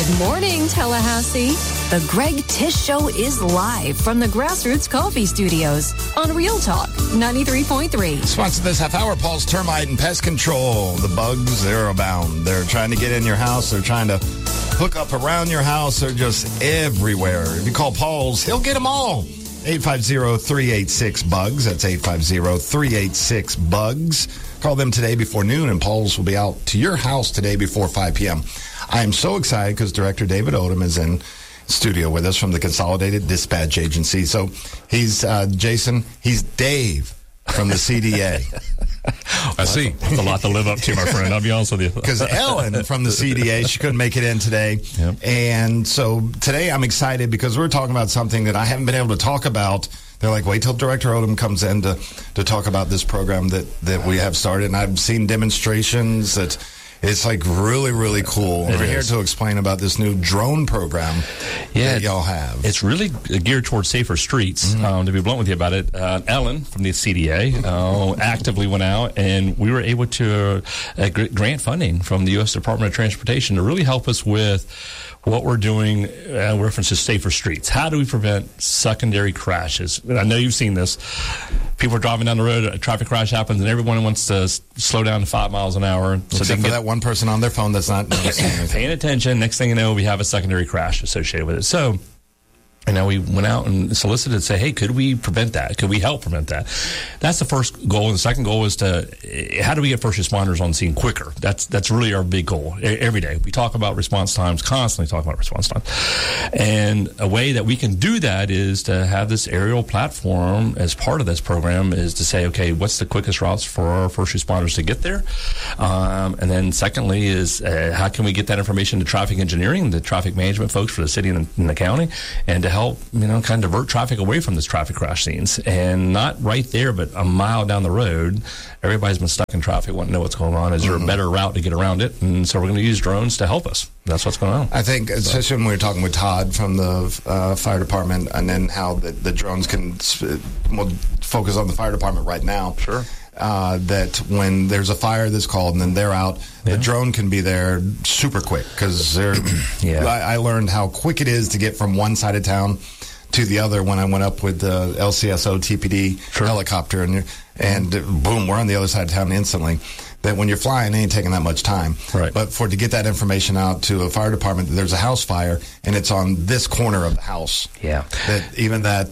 Good morning, Tallahassee. The Greg Tish Show is live from the Grassroots Coffee Studios on Real Talk 93.3. Sponsor this half hour, Paul's Termite and Pest Control. The bugs, they're abound. They're trying to get in your house. They're trying to hook up around your house. They're just everywhere. If you call Paul's, he'll get them all. 850-386-BUGS. That's 850-386-BUGS. Call them today before noon, and Paul's will be out to your house today before 5 p.m. I am so excited because Director David Odom is in studio with us from the Consolidated Dispatch Agency. So he's Jason. He's Dave from the CDA. I see. That's a lot to live up to, my friend. I'll be honest with you. Because Ellen from the CDA, she couldn't make it in today. Yep. And so today I'm excited because we're talking about something that I haven't been able to talk about. They're like, wait till Director Odom comes in to talk about this program that we have started. And I've seen demonstrations that it's like really, really cool. We're here to explain about this new drone program that y'all have. It's really geared towards safer streets. To be blunt with you about it, Ellen from the CDA actively went out, and we were able to grant funding from the U.S. Department of Transportation to really help us with what we're doing in reference to safer streets. How do we prevent secondary crashes? And I know you've seen this. People are driving down the road, a traffic crash happens, and everyone wants to slow down to 5 miles an hour. So Except for that one person on their phone that's not noticing anything. Paying attention. Next thing you know, we have a secondary crash associated with it. So, we went out and solicited to say, hey, could we prevent that? Could we help prevent that? That's the first goal. And the second goal is how do we get first responders on scene quicker? That's really our big goal every day. We talk about response times, constantly talk about response times. And a way that we can do that is to have this aerial platform as part of this program is to say, okay, what's the quickest routes for our first responders to get there? And then secondly is how can we get that information to traffic engineering, the traffic management folks for the city and the county, and to help, kind of divert traffic away from this traffic crash scenes. And not right there, but a mile down the road, everybody's been stuck in traffic, wanting to know what's going on. Is there a better route to get around it? And so we're going to use drones to help us. That's what's going on. I think, especially when we were talking with Todd from the fire department, and then how the drones can we'll focus on the fire department right now. Sure. That when there's a fire that's called and then they're out, the drone can be there super quick because I learned how quick it is to get from one side of town to the other when I went up with the LCSO TPD helicopter and boom, we're on the other side of town instantly. That when you're flying, it ain't taking that much time. Right. But to get that information out to a fire department, there's a house fire and it's on this corner of the house. Yeah. That even that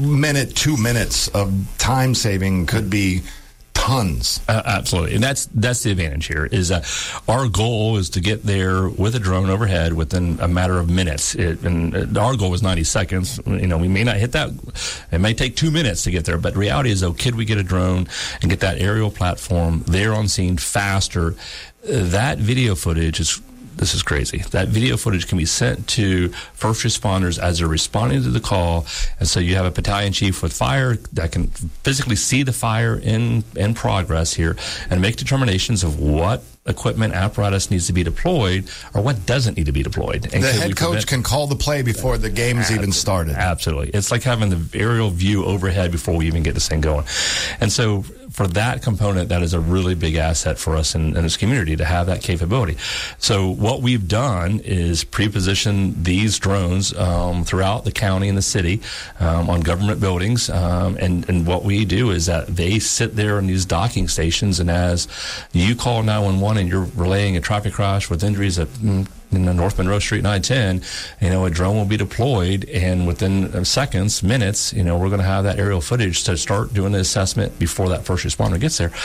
2 minutes of time saving could be tons. Absolutely. And that's the advantage here is that our goal is to get there with a drone overhead within a matter of minutes. And our goal was 90 seconds. We may not hit that. It may take 2 minutes to get there. But the reality is, though, could we get a drone and get that aerial platform there on scene faster? That video footage this is crazy. That video footage can be sent to first responders as they're responding to the call. And so you have a battalion chief with fire that can physically see the fire in progress here and make determinations of what equipment apparatus needs to be deployed or what doesn't need to be deployed. And the head coach can call the play before the game's even started. Absolutely. It's like having the aerial view overhead before we even get this thing going. And so for that component, that is a really big asset for us in this community to have that capability. So what we've done is pre-position these drones throughout the county and the city on government buildings. And what we do is that they sit there in these docking stations, and as you call 911 and you're relaying a traffic crash with injuries at in the North Monroe Street and I-10, a drone will be deployed, and within seconds, minutes, we're going to have that aerial footage to start doing the assessment before that first responder gets there.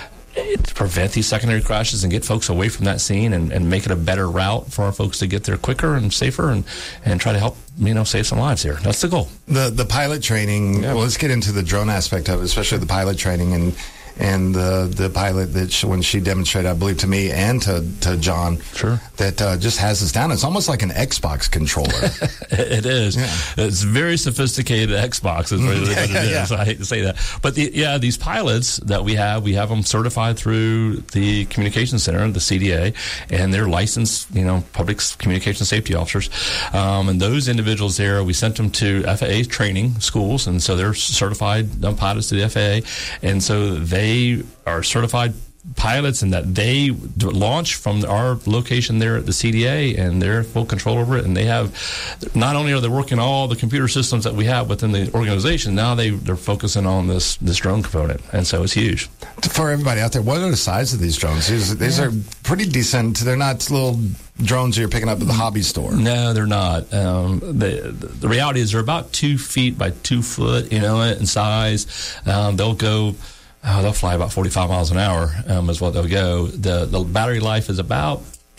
To prevent these secondary crashes and get folks away from that scene and make it a better route for our folks to get there quicker and safer and try to help, save some lives here. That's the goal. The pilot training, well, let's get into the drone aspect of it, especially the pilot training and the pilot that when she demonstrated, I believe, to me and to John, that just has this down. It's almost like an Xbox controller. It is. Yeah. It's very sophisticated Xbox is what it is. I hate to say that. But these pilots that we have them certified through the Communications Center, the CDA, and they're licensed, public communication safety officers. And those individuals there, we sent them to FAA training schools, and so they're certified pilots to the FAA. And so they are certified pilots and that they launch from our location there at the CDA, and they're full control over it. And they have, not only are they working all the computer systems that we have within the organization, now they're focusing on this drone component, and so it's huge. For everybody out there, what are the size of these drones? These are pretty decent. They're not little drones you're picking up at the hobby store. No, they're not. The reality is they're about 2 feet by 2 foot, in size. They'll fly about 45 miles an hour is what they'll go. The battery life is about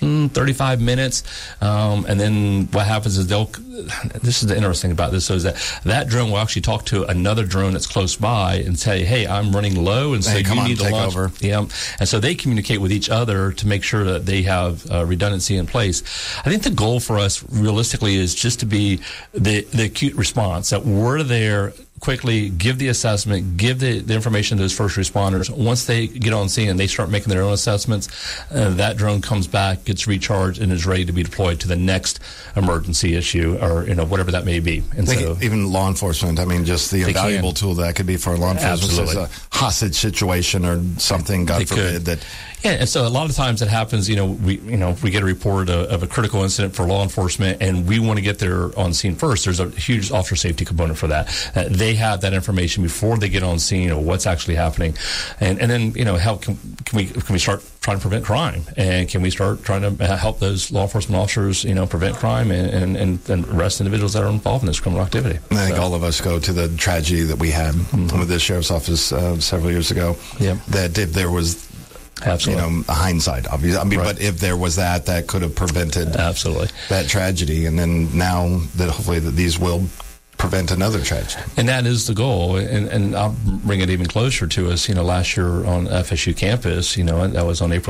35 minutes. And then what happens is this is the interesting about this, is that drone will actually talk to another drone that's close by and say, hey, I'm running low, and so you need to launch. Over. Yeah. And so they communicate with each other to make sure that they have redundancy in place. I think the goal for us realistically is just to be the acute response, that we're there quickly, give the assessment, give the information to those first responders. Once they get on scene and they start making their own assessments, that drone comes back, gets recharged, and is ready to be deployed to the next emergency issue, or whatever that may be. And so, even law enforcement, just the invaluable tool that could be for law enforcement. Absolutely. A hostage situation or something, God forbid, that. Yeah, and so a lot of times it happens, we get a report of a critical incident for law enforcement, and we want to get there on scene first. There's a huge officer safety component for that. They have that information before they get on scene of what's actually happening. And then, how can we start trying to prevent crime? And can we start trying to help those law enforcement officers, prevent crime and arrest individuals that are involved in this criminal activity? I think all of us go to the tragedy that we had with the sheriff's office several years ago. Yeah. That if there was, absolutely, hindsight, obviously. Right. But if there was that could have prevented absolutely that tragedy. And then now that hopefully that these will prevent another tragedy. And that is the goal. And I'll bring it even closer to us. Last year on FSU campus, that was on April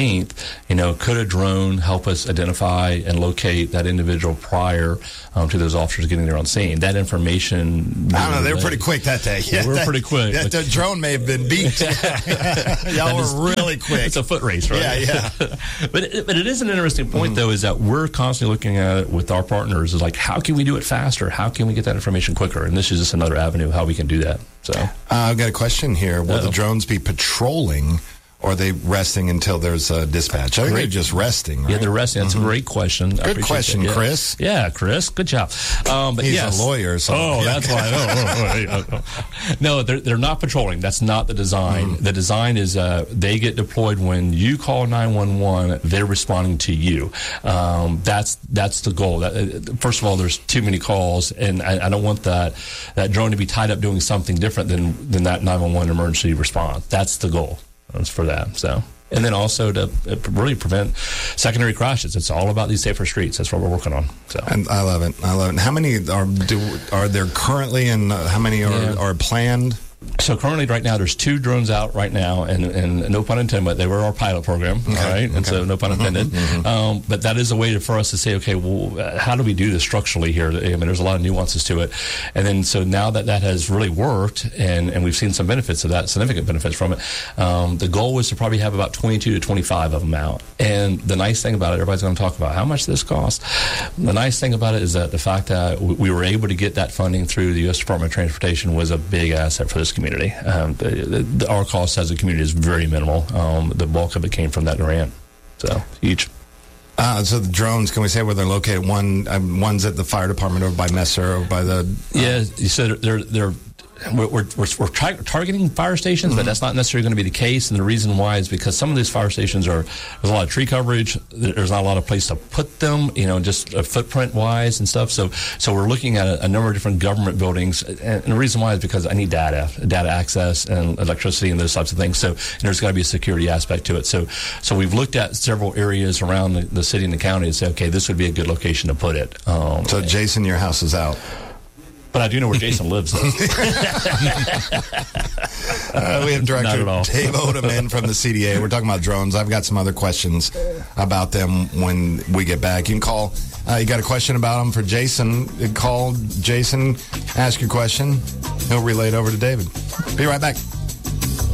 17th, could a drone help us identify and locate that individual prior to those officers getting there on scene? That information... I don't know, they were pretty quick that day. Yeah, we're pretty quick. The drone may have been beat. Y'all were really quick. It's a foot race, right? Yeah. But it is an interesting point, though, is that we're constantly looking at it with our partners, is like, how can we do it faster? How can we get that information quicker? And this is just another avenue how we can do that. So I've got a question here. Will the drones be patrolling, or are they resting until there's a dispatch? I think they're just resting, right? Yeah, they're resting. That's a great question. Good question, that. Chris. Yeah, Chris. Good job. But he's a lawyer. So that's why. No, they're not patrolling. That's not the design. The design is they get deployed when you call 911. They're responding to you. That's the goal. First of all, there's too many calls, and I don't want that drone to be tied up doing something different than that 911 emergency response. That's the goal. That's for that. So, and then also to really prevent secondary crashes. It's all about these safer streets. That's what we're working on. So, and I love it. And how many are there currently, and how many are planned? So currently, right now, there's 2 drones out right now, and no pun intended, but they were our pilot program, all right? And so no pun intended. But that is a way for us to say, okay, well, how do we do this structurally here? There's a lot of nuances to it. And then so now that has really worked, and we've seen some benefits of that, significant benefits from it, the goal was to probably have about 22 to 25 of them out. And the nice thing about it, everybody's going to talk about how much this costs. The nice thing about it is that the fact that we were able to get that funding through the U.S. Department of Transportation was a big asset for this community. Our cost as a community is very minimal. The bulk of it came from that grant. So huge. So the drones, can we say where they're located? One's at the fire department over by Messer, or by the... Yeah, you said we're targeting fire stations, but that's not necessarily going to be the case. And the reason why is because some of these fire stations there's a lot of tree coverage. There's not a lot of place to put them, just footprint wise and stuff. So we're looking at a number of different government buildings. And the reason why is because I need data access and electricity and those types of things. So there's got to be a security aspect to it. So we've looked at several areas around the city and the county and say, okay, this would be a good location to put it. So Jason, your house is out. But I do know where Jason lives, though. We have Director Dave Odeman from the CDA. We're talking about drones. I've got some other questions about them when we get back. You can call. You got a question about them for Jason? Call Jason, ask your question. He'll relay it over to David. Be right back.